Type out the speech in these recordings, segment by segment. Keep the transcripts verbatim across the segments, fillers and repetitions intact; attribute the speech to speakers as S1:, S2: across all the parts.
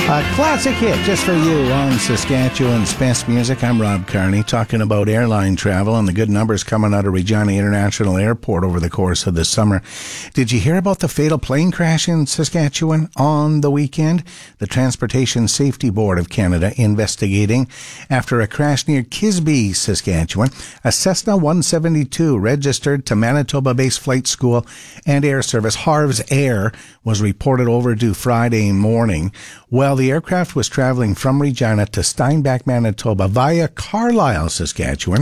S1: A classic hit just for you on Saskatchewan's Best Music. I'm Rob Carney, talking about airline travel and the good numbers coming out of Regina International Airport over the course of the summer. Did you hear about the fatal plane crash in Saskatchewan on the weekend? The Transportation Safety Board of Canada investigating after a crash near Kisby, Saskatchewan. A Cessna one seventy-two registered to Manitoba-based flight school and air service Harv's Air was reported overdue Friday morning. Well, the aircraft was traveling from Regina to Steinbach, Manitoba via Carlisle, Saskatchewan.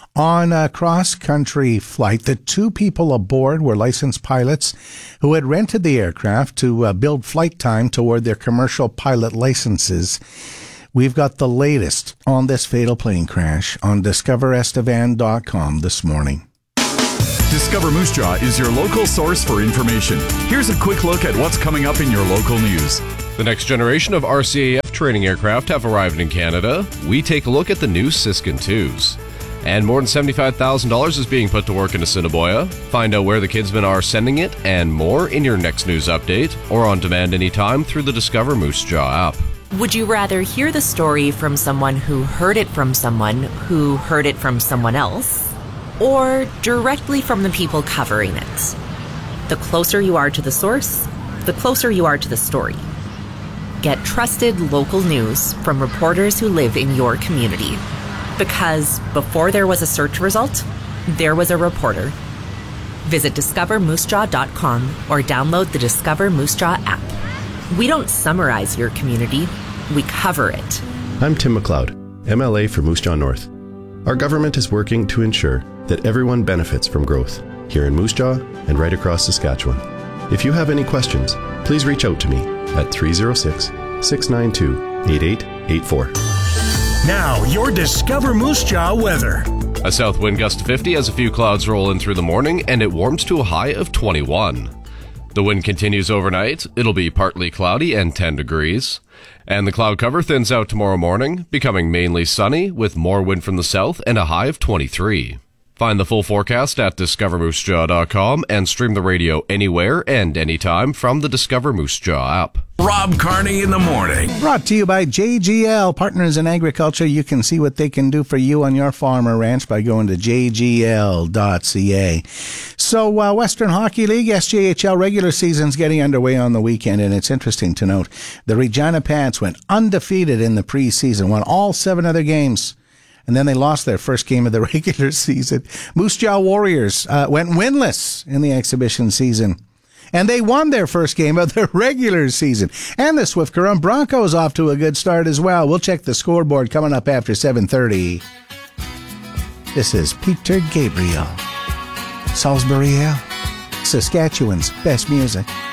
S1: On a cross-country flight, the two people aboard were licensed pilots who had rented the aircraft to uh, build flight time toward their commercial pilot licenses. We've got the latest on this fatal plane crash on discover estevan dot com this morning.
S2: Discover Moose Jaw is your local source for information. Here's a quick look at what's coming up in your local news.
S3: The next generation of R C A F training aircraft have arrived in Canada. We take a look at the new Siskin twos. And more than seventy-five thousand dollars is being put to work in Assiniboia. Find out where the Kidsmen are sending it and more in your next news update or on demand anytime through the Discover Moose Jaw app.
S4: Would you rather hear the story from someone who heard it from someone who heard it from someone else, or directly from the people covering it? The closer you are to the source, the closer you are to the story. Get trusted local news from reporters who live in your community. Because before there was a search result, there was a reporter. Visit discover moose jaw dot com or download the Discover Moose Jaw app. We don't summarize your community, we cover it.
S5: I'm Tim McLeod, M L A for Moose Jaw North. Our government is working to ensure that everyone benefits from growth here in Moose Jaw and right across Saskatchewan. If you have any questions, please reach out to me at three oh six, six nine two, eight eight eight four.
S6: Now, your Discover Moose Jaw weather.
S3: A south wind gust of fifty as a few clouds roll in through the morning, and it warms to a high of twenty-one. The wind continues overnight. It'll be partly cloudy and ten degrees. And the cloud cover thins out tomorrow morning, becoming mainly sunny with more wind from the south and a high of twenty-three. Find the full forecast at discover moose jaw dot com and stream the radio anywhere and anytime from the Discover Moose Jaw app.
S6: Rob Carney in the morning.
S1: Brought to you by J G L, Partners in Agriculture. You can see what they can do for you on your farm or ranch by going to j g l dot c a. So, uh, Western Hockey League, S J H L regular season's getting underway on the weekend, and it's interesting to note the Regina Pats went undefeated in the preseason, won all seven other games. And then they lost their first game of the regular season. Moose Jaw Warriors uh, went winless in the exhibition season. And they won their first game of the regular season. And the Swift Current Broncos off to a good start as well. We'll check the scoreboard coming up after seven thirty. This is Peter Gabriel. Salisbury, Saskatchewan's Best Music.